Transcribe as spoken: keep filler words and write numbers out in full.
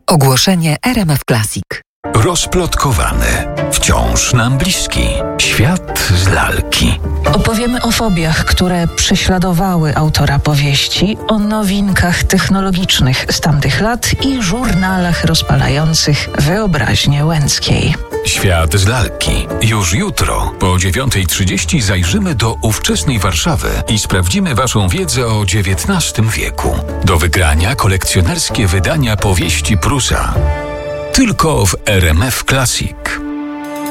Ogłoszenie R M F Classic. Rozplotkowany, wciąż nam bliski. Świat z lalki. Opowiemy o fobiach, które prześladowały autora powieści, o nowinkach technologicznych z tamtych lat i żurnalach rozpalających wyobraźnię Łęckiej. Świat z lalki. Już jutro po dziewiątej trzydzieści zajrzymy do ówczesnej Warszawy i sprawdzimy Waszą wiedzę o dziewiętnastym wieku. Do wygrania kolekcjonerskie wydania powieści Prusa. Tylko w R M F Classic.